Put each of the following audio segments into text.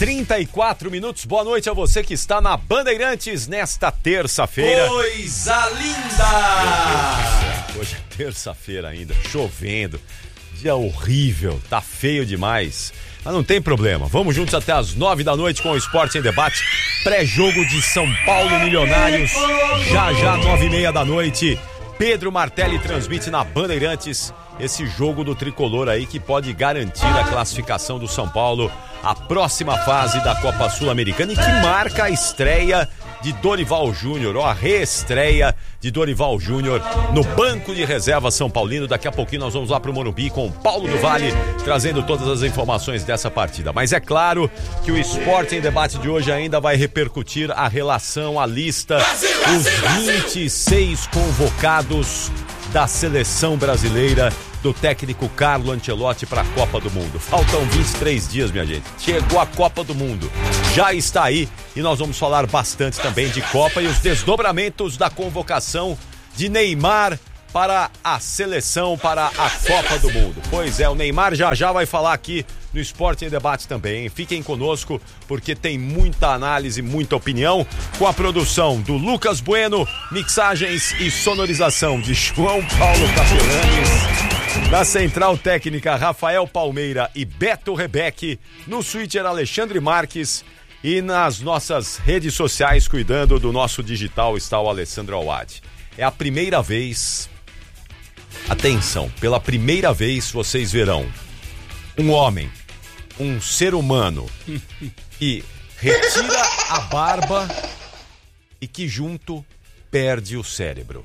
34 minutos, boa noite a você que está na Bandeirantes nesta terça-feira. Coisa linda! Hoje é terça-feira ainda, chovendo, dia horrível, tá feio demais. Mas não tem problema, vamos juntos até as 9 da noite com o Esporte em Debate. Pré-jogo de São Paulo Milionários, já 9h30 da noite. Pedro Martelli transmite na Bandeirantes esse jogo do Tricolor aí que pode garantir a classificação do São Paulo à próxima fase da Copa Sul-Americana e que marca a estreia de Dorival Júnior, ou a reestreia de Dorival Júnior no banco de reserva São Paulino. Daqui a pouquinho nós vamos lá pro Morumbi com o Paulo do Vale, trazendo todas as informações dessa partida. Mas é claro que o Esporte em Debate de hoje ainda vai repercutir a relação, a lista, os 26 convocados da seleção brasileira do técnico Carlo Ancelotti para a Copa do Mundo. Faltam 23 dias, minha gente. Chegou a Copa do Mundo. Já está aí e nós vamos falar bastante também de Copa e os desdobramentos da convocação de Neymar para a seleção, para a Copa do Mundo. Pois é, o Neymar já vai falar aqui no Esporte em Debate também. Fiquem conosco porque tem muita análise, muita opinião, com a produção do Lucas Bueno, mixagens e sonorização de João Paulo Capelanes, na central técnica Rafael Palmeira e Beto Rebeque, no switcher Alexandre Marques e nas nossas redes sociais, cuidando do nosso digital, está o Alessandro Awad. É a primeira vez, atenção, pela primeira vez vocês verão um homem, um ser humano que retira a barba e que junto perde o cérebro.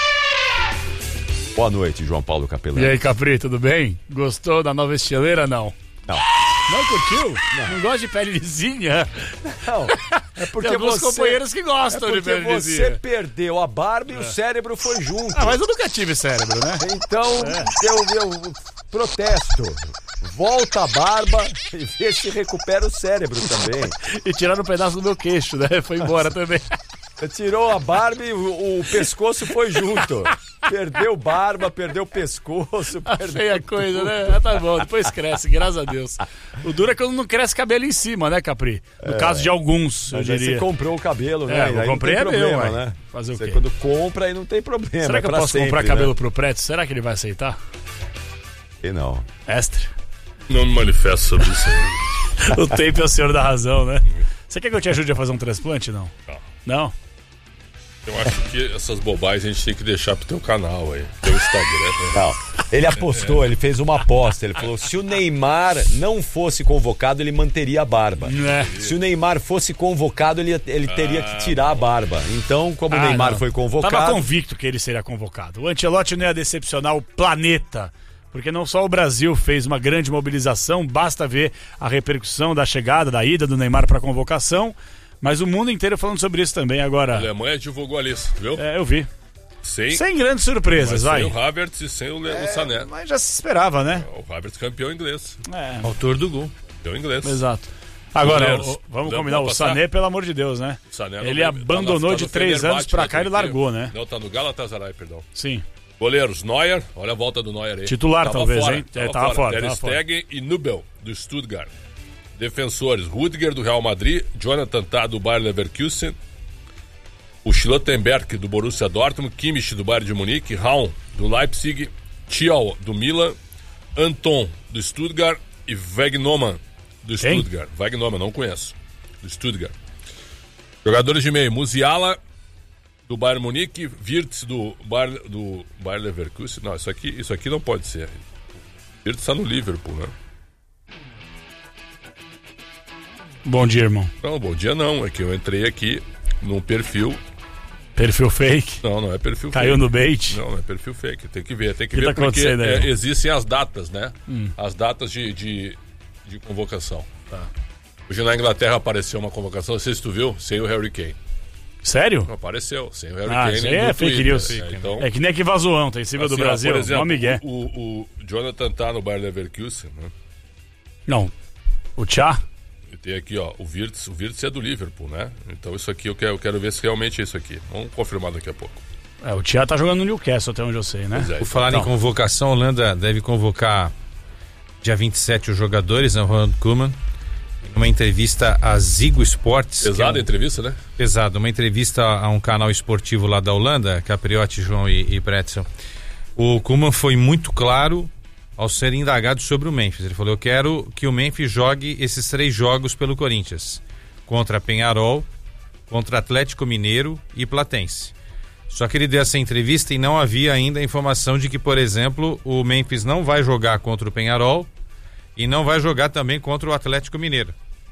Boa noite, João Paulo Capelani. E aí, Capri, tudo bem? Gostou da nova estileira, não? Não. Não curtiu? Não gosta de pele lisinha? Não. É porque tem alguns companheiros que gostam de pele lisinha. Você perdeu a barba e o cérebro foi junto. Ah, mas eu nunca tive cérebro, né? Então, eu protesto. Volta a barba e vê se recupera o cérebro também. E tiraram um pedaço do meu queixo, né? Foi embora também. Tirou a barba e o pescoço foi junto. Perdeu barba, perdeu pescoço. Feia coisa, né? Tá bom, depois cresce, graças a Deus. O duro é quando não cresce cabelo em cima, né, Capri? No caso de alguns, eu diria. Você comprou o cabelo, né? Eu comprei, é meu, né? Fazer o quê? Você quando compra aí não tem problema. Será que eu posso sempre, comprar cabelo pro Preto? Será que ele vai aceitar? E não. Extra? Não me manifesto sobre isso aí. O tempo é o senhor da razão, né? Você quer que eu te ajude a fazer um transplante, não? Não? Eu acho que essas bobagens a gente tem que deixar pro teu canal aí, teu Instagram. Né? Não, ele apostou, ele fez uma aposta, ele falou, se o Neymar não fosse convocado, ele manteria a barba. Se o Neymar fosse convocado, ele teria que tirar a barba. Então, como o Neymar foi convocado... Tava convicto que ele seria convocado. O Ancelotti não ia decepcionar o planeta, porque não só o Brasil fez uma grande mobilização, basta ver a repercussão da chegada, da ida do Neymar para a convocação, mas o mundo inteiro falando sobre isso também agora. A Alemanha divulgou a lista, viu? Eu vi. Sem grandes surpresas, vai. Sem o Havertz e sem o Sané. Mas já se esperava, né? O Havertz campeão inglês. Autor do gol. Campeão inglês. Exato. Agora, vamos combinar, o Sané, pelo amor de Deus, né? Ele abandonou de 3 anos pra cá e largou, né? Não, tá no Galatasaray, perdão. Sim. Goleiros, Neuer, olha a volta do Neuer aí. Titular, talvez, fora, hein? Tava fora. Ter Stegen e Nubel, do Stuttgart. Defensores, Rüdiger, do Real Madrid, Jonathan Tah, do Bayer Leverkusen, o Schlottenberg, do Borussia Dortmund, Kimmich, do Bayern de Munique, Raum, do Leipzig, Thiaw, do Milan, Anton, do Stuttgart e Wegnoman, do Stuttgart. Wegnoman, não conheço. Do Stuttgart. Jogadores de meio, Musiala, do Bayern Munique, Wirtz, do Bayer Leverkusen. Não, isso aqui não pode ser. Wirtz está no Liverpool, né? Bom dia, irmão. Não, bom dia não. É que eu entrei aqui num perfil. Perfil fake? Não é perfil fake. Caiu no bait? Não é perfil fake. Tem que ver tá porque existem as datas, né? As datas de convocação. Tá. Hoje na Inglaterra apareceu uma convocação, não sei se tu viu, sem o Harry Kane. Sério? Apareceu, sem o Harry Kane. Isso aí é fake news. Então, é que nem aqui vazou ontem, em cima do Brasil. Por exemplo, Miguel. O Jonathan tá no Bayer Leverkusen, né? Não. O Tchá? E tem aqui, ó, o Wirtz é do Liverpool, né? Então isso aqui eu quero ver se realmente é isso aqui. Vamos confirmar daqui a pouco. O Tchá tá jogando no Newcastle, até onde eu sei, né? Por falar em convocação, a Holanda deve convocar dia 27 os jogadores, né? O Ronald Koeman. numa entrevista à Ziggo Sports. Pesada a entrevista, né? Pesado, uma entrevista a um canal esportivo lá da Holanda, Capriotti, João e Pretzel. O Koeman foi muito claro ao ser indagado sobre o Memphis. Ele falou: eu quero que o Memphis jogue esses 3 jogos pelo Corinthians, contra Peñarol, contra Atlético Mineiro e Platense. Só que ele deu essa entrevista e não havia ainda a informação de que, por exemplo, o Memphis não vai jogar contra o Peñarol e não vai jogar também contra o Atlético Mineiro.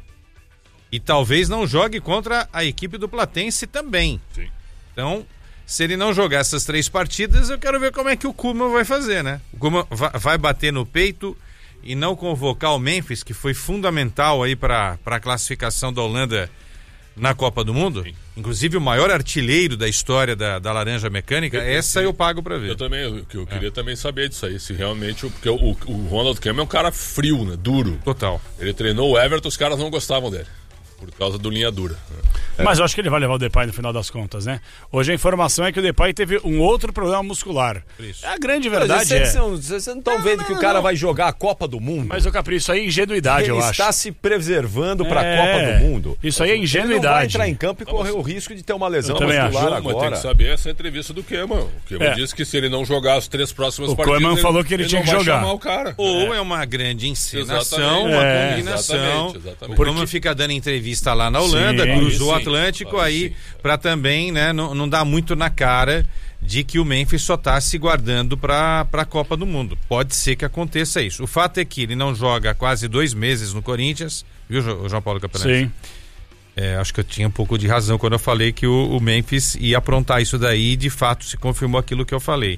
E talvez não jogue contra a equipe do Platense também. Sim. Então, se ele não jogar essas 3 partidas, eu quero ver como é que o Koeman vai fazer, né? O Koeman vai bater no peito e não convocar o Memphis, que foi fundamental aí para a classificação da Holanda na Copa do Mundo. Sim. Inclusive o maior artilheiro da história da Laranja Mecânica. Essa eu pago para ver. Eu também, eu queria também saber disso aí, se realmente, porque o Ronald Koeman é um cara frio, né? Duro. Total. Ele treinou o Everton, os caras não gostavam dele, por causa do linha dura. Mas eu acho que ele vai levar o Depay no final das contas, né? Hoje a informação é que o Depay teve um outro problema muscular. Isso. A grande verdade Vocês não estão vendo que o cara vai jogar a Copa do Mundo? Mas, ô Capri, isso aí é ingenuidade, Ele eu acho. está se preservando para a Copa do Mundo. Isso aí é Ele não vai ingenuidade. entrar em campo e correr o risco de ter uma lesão também acho. muscular Mas tem agora. que saber essa entrevista do Koeman. O Koeman disse que se ele não jogar as 3 próximas O partidas, Koeman falou que ele tinha não que vai jogar. chamar o cara. Ou é uma grande encenação, Exatamente. uma combinação. Exatamente. O Koeman fica dando entrevista lá na Holanda, Sim, cruzou o sim, Atlântico aí aí sim. para também, né, não dar muito na cara de que o Memphis só tá se guardando para a Copa do Mundo. Pode ser que aconteça isso. O fato é que ele não joga há quase 2 meses no Corinthians, viu, João Paulo Capelani? Sim. Acho que eu tinha um pouco de razão quando eu falei que o Memphis ia aprontar isso daí, e de fato se confirmou aquilo que eu falei.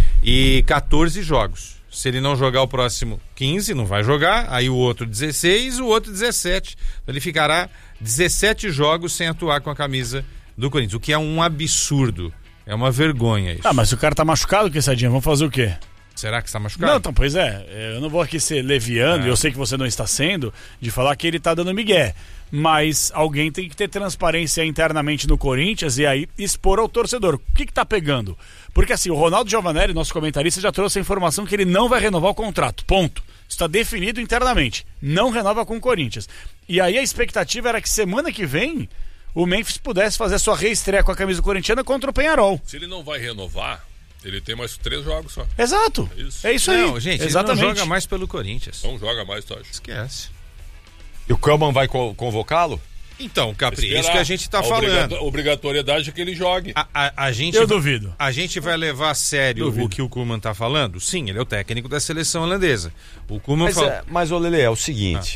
E 14 jogos. Se ele não jogar o próximo 15, não vai jogar, aí o outro 16, o outro 17. Ele ficará 17 jogos sem atuar com a camisa do Corinthians, o que é um absurdo. É uma vergonha isso. Ah, mas se o cara tá machucado, Quessadinha, vamos fazer o quê? Será que está machucado? Não, então, pois é. Eu não vou aqui ser leviano, e eu sei que você não está sendo, de falar que ele tá dando migué. Mas alguém tem que ter transparência internamente no Corinthians e aí expor ao torcedor. O que tá pegando? Porque assim, o Ronaldo Giovanelli, nosso comentarista, já trouxe a informação que ele não vai renovar o contrato. Ponto. Está definido internamente. Não renova com o Corinthians. E aí a expectativa era que semana que vem o Memphis pudesse fazer a sua reestreia com a camisa corintiana contra o Peñarol. Se ele não vai renovar, ele tem mais 3 jogos só. Exato. É isso aí. Não, gente, exatamente. ele não joga mais pelo Corinthians. Não joga mais, tu acha? Esquece. E o Koeman vai convocá-lo? Então, Capri, Esperar. isso que a gente tá A falando. obrigatoriedade é que ele jogue. A gente Eu duvido. A gente vai levar a sério Duvido. o que o Koeman tá falando? Sim, ele é o técnico da seleção holandesa. O Koeman Mas ô Lelê, é o seguinte.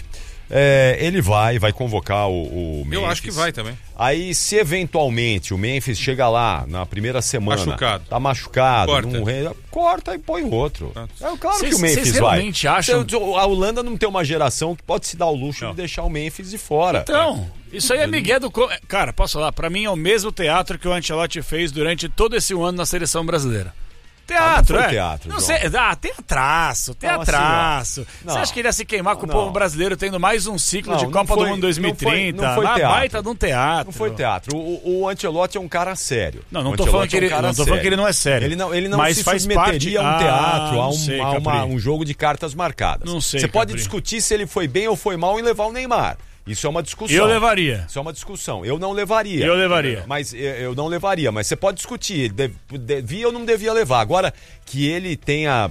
Ele vai convocar o Memphis. Eu acho que vai também. Aí, se eventualmente o Memphis chega lá na primeira semana, Machucado. tá machucado, Corta. Corta e põe outro. Claro que o Memphis Vocês vai. realmente acham? A Holanda não tem uma geração que pode se dar o luxo de deixar o Memphis de fora. Então, isso aí é Miguel do... Cara, posso falar? Pra mim é o mesmo teatro que o Ancelotti fez durante todo esse ano na seleção brasileira. Teatro, não foi teatro, Não João. sei, teatraço. Assim, ó. Você acha que ele ia se queimar com o Não. povo brasileiro tendo mais um ciclo Não, de não Copa foi- do Mundo 2030? não foi Uma teatro. baita de um teatro. Não foi teatro. O Ancelotti é um cara sério. Não, não O tô Ancelotti falando que é um ele- cara não tô falando que ele não é sério. Ele não Mas se faz submeteria parte- a um teatro, não sei, Capri. um jogo de cartas marcadas. Não sei, Você pode Capri. discutir se ele foi bem ou foi mal em levar o Neymar. Isso é uma discussão. Eu levaria. Isso é uma discussão. Eu não levaria. Eu levaria. Mas eu não levaria. Mas você pode discutir. Devia ou não devia levar. Agora, que ele tenha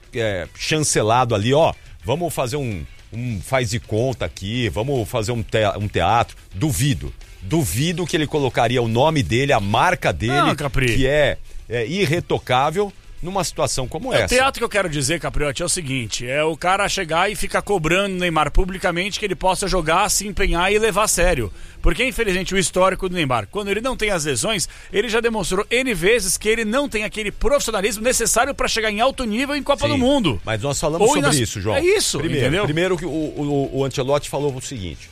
chancelado ali, ó, vamos fazer um faz de conta aqui, vamos fazer um teatro. Duvido. Duvido que ele colocaria o nome dele, a marca dele, Não, Capri. que é irretocável, numa situação como O essa. teatro que eu quero dizer, Capriotti, é o seguinte: é o cara chegar e ficar cobrando o Neymar publicamente que ele possa jogar, se empenhar e levar a sério. Porque, infelizmente, o histórico do Neymar, quando ele não tem as lesões, ele já demonstrou N vezes que ele não tem aquele profissionalismo necessário para chegar em alto nível em Copa Sim, do Mundo. Mas nós falamos Ou sobre nas- isso, João. É isso, entendeu? Primeiro que o Ancelotti falou o seguinte: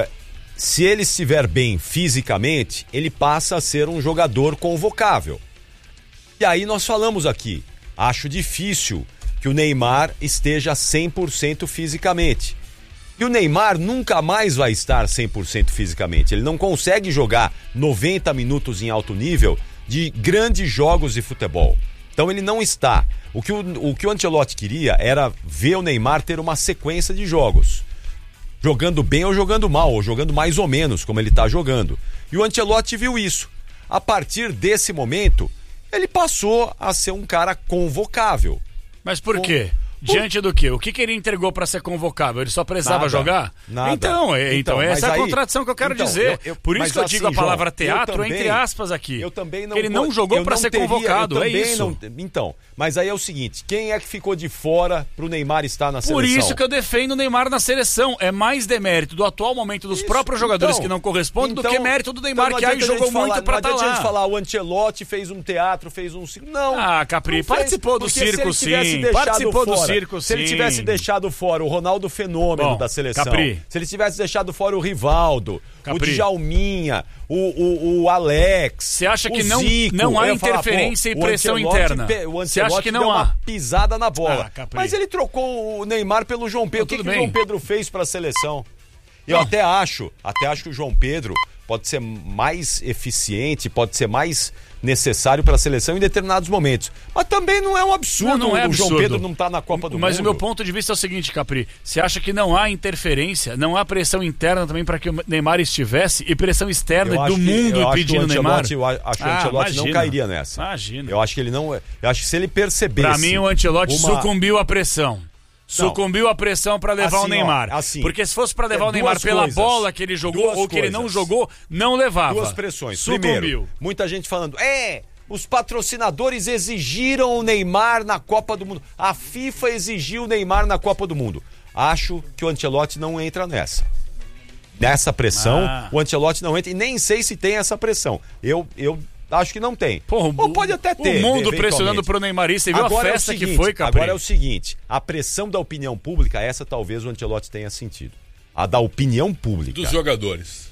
se ele estiver bem fisicamente, ele passa a ser um jogador convocável. E aí nós falamos aqui, acho difícil que o Neymar esteja 100% fisicamente. E o Neymar nunca mais vai estar 100% fisicamente. Ele não consegue jogar 90 minutos em alto nível de grandes jogos de futebol. Então ele não está. O que o Ancelotti queria era ver o Neymar ter uma sequência de jogos. jogando bem ou jogando mal, ou jogando mais ou menos, como ele tá jogando. E o Ancelotti viu isso. A partir desse momento, ele passou a ser um cara convocável. Mas por quê? Diante do quê? O que ele entregou para ser convocável? Ele só precisava jogar? Nada. Então essa é a contradição que eu quero dizer. Por isso que eu digo a palavra João, teatro também, entre aspas aqui. Eu também não. Ele não jogou para ser convocado, é isso. Então, mas aí é o seguinte, quem é que ficou de fora pro Neymar estar na seleção? Por isso que eu defendo o Neymar na seleção. É mais demérito do atual momento dos próprios jogadores que não correspondem do que mérito do Neymar, que aí jogou muito pra estar lá. Não adianta a gente falar, o Ancelotti fez um teatro, fez um circo. Não. Ah, Capri, participou do circo sim. Participou do circo sim. Se ele tivesse deixado fora o Ronaldo Fenômeno da seleção, se ele tivesse deixado fora o Rivaldo, o Djalminha, o Alex, você acha que Zico, não há interferência e pressão interna? Você acha que não há? Uma pisada na bola. Mas ele trocou o Neymar pelo João Pedro. O que o João Pedro fez para a seleção? Eu até acho que o João Pedro pode ser mais eficiente, pode ser mais necessário para a seleção em determinados momentos. Mas também não é um absurdo, não é absurdo. O João Pedro não estar na Copa do Mundo. Mas o meu ponto de vista é o seguinte, Capri. Você acha que não há interferência, não há pressão interna também para que o Neymar estivesse e pressão externa do mundo pedindo o Neymar? Eu acho que o Ancelotti não cairia nessa. Imagina. Eu acho que ele não... Eu acho que se ele percebesse... Para mim o Ancelotti sucumbiu à pressão. Sucumbiu à pressão para levar o Neymar. Porque se fosse para levar o Neymar pela bola que ele jogou ou que ele não jogou, não levava. Duas pressões. Primeiro, muita gente falando, os patrocinadores exigiram o Neymar na Copa do Mundo. A FIFA exigiu o Neymar na Copa do Mundo. Acho que o Ancelotti não entra nessa. Nessa pressão, o Ancelotti não entra. E nem sei se tem essa pressão. Eu acho que não tem. Ou pode até ter. O mundo pressionando pro Neymar. Você viu agora a festa que foi, Capri? Agora é o seguinte, a pressão da opinião pública, essa talvez o Ancelotti tenha sentido. A da opinião pública. Dos jogadores.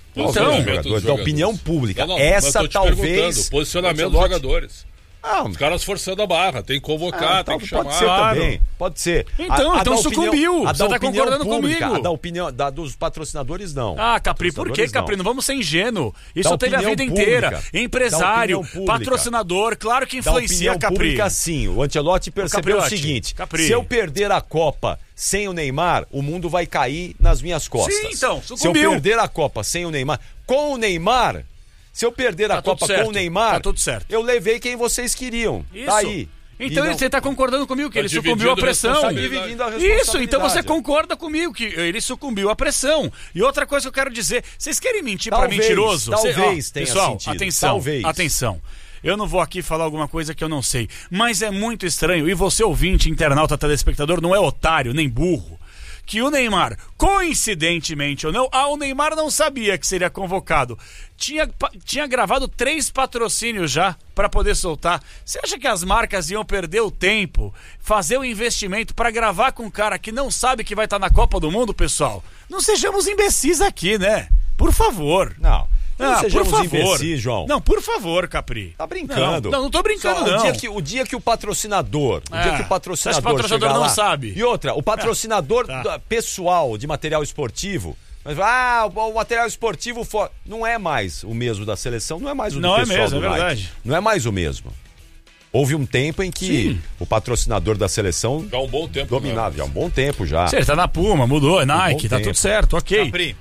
Da opinião pública. Essa talvez... Posicionamento dos jogadores. Os caras forçando a barra, tem que convocar, tem que chamar. Pode ser também, pode ser. Então sucumbiu, você tá concordando comigo. A da opinião dos patrocinadores, não. Capri, por que, Capri? Não vamos ser ingênuo. Isso teve a vida inteira. Empresário, patrocinador, claro que influencia, Capri. Pública, sim. O Ancelotti percebeu o seguinte, se eu perder a Copa sem o Neymar, o mundo vai cair nas minhas costas. Sim, então, sucumbiu. Se eu perder a Copa sem o Neymar, com o Neymar... Se eu perder a Copa com o Neymar, tá tudo certo. Eu levei quem vocês queriam. Isso. Tá aí. Então você está concordando comigo que ele sucumbiu à pressão. Tá dividindo a responsabilidade. Isso, então você concorda comigo que ele sucumbiu à pressão. E outra coisa que eu quero dizer, vocês querem mentir para mentiroso? Talvez tenha pessoal, sentido. Atenção. Eu não vou aqui falar alguma coisa que eu não sei, mas é muito estranho, e você ouvinte, internauta, telespectador, não é otário, nem burro, que o Neymar, coincidentemente ou não, o Neymar não sabia que seria convocado. Tinha gravado 3 patrocínios já para poder soltar. Você acha que as marcas iam perder o tempo, fazer o investimento para gravar com um cara que não sabe que vai estar na Copa do Mundo, pessoal? Não sejamos imbecis aqui, né? Por favor. Não sejamos imbecis, João. Não, por favor, Capri. Tá brincando. Não tô brincando, não. O dia que o patrocinador... Você acha que o patrocinador não sabe? E outra, o patrocinador pessoal de material esportivo... Mas, o material esportivo não é mais o mesmo da seleção, não é mais o do pessoal do Nike. É verdade. Não é mais o mesmo. Houve um tempo em que o patrocinador da seleção já há um bom tempo dominava, já há um bom tempo já. Você tá na Puma, mudou, é Nike, tá tudo certo, ok. Capri,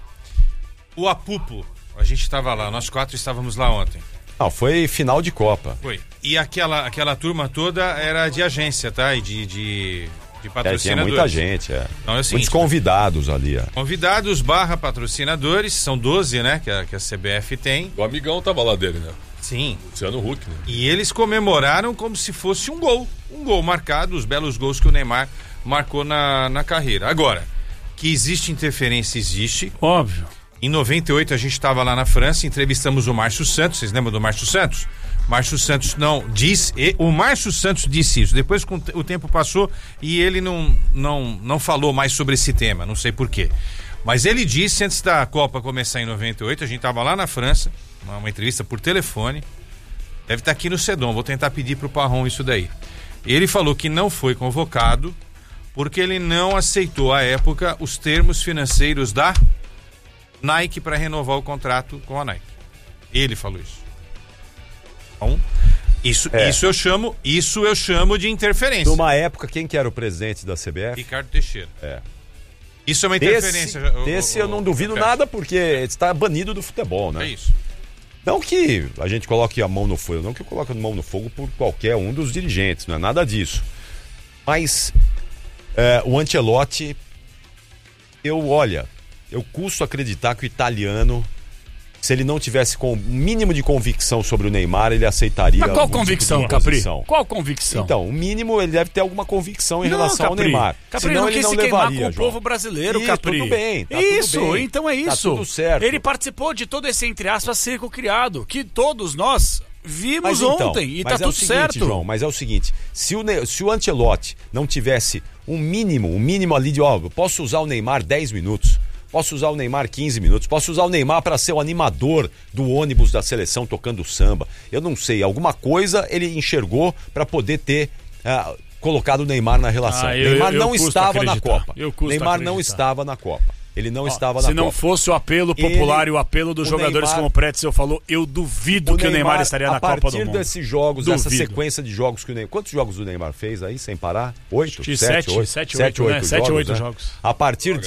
o Apupo, a gente estava lá, nós 4 estávamos lá ontem. Não, foi final de Copa. Foi. E aquela turma toda era de agência, tá? E de patrocinadores. Tinha muita gente, Então é o seguinte, muitos convidados ali, Convidados / patrocinadores, são 12, né, que a CBF tem. O amigão tava lá dele, né? Sim. Luciano Huck, né? E eles comemoraram como se fosse um gol marcado, os belos gols que o Neymar marcou na carreira. Agora, que existe interferência, existe. Óbvio. Em 98 a gente estava lá na França, entrevistamos o Márcio Santos, vocês lembram do Márcio Santos? Márcio Santos o Márcio Santos disse isso, depois o tempo passou e ele não falou mais sobre esse tema, não sei porquê. Mas ele disse, antes da Copa começar em 98, a gente estava lá na França, uma entrevista por telefone, deve estar aqui no Sedom, vou tentar pedir pro Parron isso daí. Ele falou que não foi convocado porque ele não aceitou à época os termos financeiros da Nike para renovar o contrato com a Nike. Ele falou isso. Então, isso eu chamo de interferência. Numa época, quem que era o presidente da CBF? Ricardo Teixeira. Isso é uma interferência. Desse eu não duvido nada, porque está banido do futebol, né? É isso. Não que a gente coloque a mão no fogo, não que eu coloque a mão no fogo por qualquer um dos dirigentes, não é nada disso. Mas o Ancelotti, eu custo acreditar que o italiano, se ele não tivesse com o mínimo de convicção sobre o Neymar, ele aceitaria. Mas qual convicção, Capri? Qual convicção? Então, o mínimo ele deve ter alguma convicção em relação ao Neymar. Capri senão não ele quis não se queimar levaria, com o povo brasileiro, isso, Capri. Tudo bem, isso, tudo bem. Então é isso. Tá tudo certo. Ele participou de todo esse, entre aspas, circo criado, que todos nós vimos ontem, e tá tudo certo. João, mas é o seguinte, se o Ancelotti não tivesse um mínimo ali de, eu posso usar o Neymar 10 minutos, posso usar o Neymar 15 minutos, posso usar o Neymar para ser o animador do ônibus da seleção tocando samba. Eu não sei, alguma coisa ele enxergou para poder ter colocado o Neymar na relação. Neymar não estava na Copa. Neymar não estava na Copa. Ele não estava na Copa. Se não fosse o apelo popular e o apelo dos jogadores, Neymar, como o Pretzel falou, eu duvido que o Neymar estaria na Copa do Mundo. A partir desses jogos, dessa sequência de jogos que o Neymar... Quantos jogos o Neymar fez aí, sem parar? 8? 7, 8 jogos. A partir